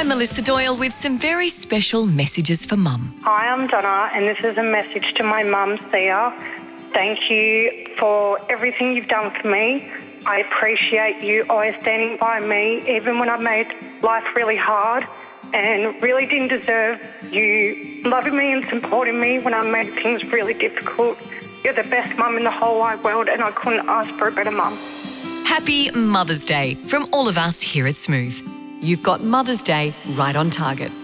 Melissa Doyle with some very special messages for Mum. Hi, I'm Donna, and this is a message to my mum, Sia. Thank you for everything you've done for me. I appreciate you always standing by me, even when I made life really hard and really didn't deserve you loving me and supporting me when I made things really difficult. You're the best mum in the whole wide world, and I couldn't ask for a better mum. Happy Mother's Day from all of us here at Smooth. You've got Mother's Day right on target.